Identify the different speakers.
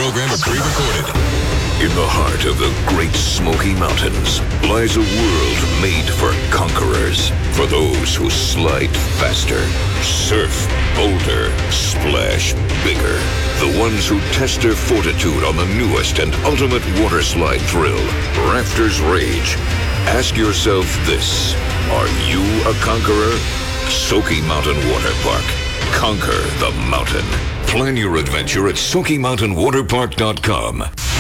Speaker 1: program are pre-recorded.
Speaker 2: In the heart of the Great Smoky Mountains lies a world made for conquerors, for those who slide faster, surf bolder, splash bigger, the ones who test their fortitude on the newest and ultimate water slide thrill, Rafters Rage. Ask yourself this: are you a conqueror? Smoky Mountain Water Park. Conquer the mountain. Plan your adventure at SmokyMountainWaterPark.com.